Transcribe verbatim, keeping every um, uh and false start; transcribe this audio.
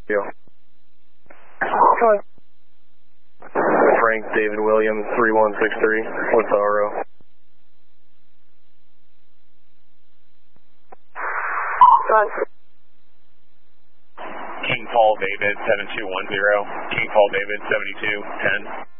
Yo. Hello. Frank David Williams, three one six three. What's the R O? John. King Paul David, seven two one zero. King Paul David, seventy-two ten.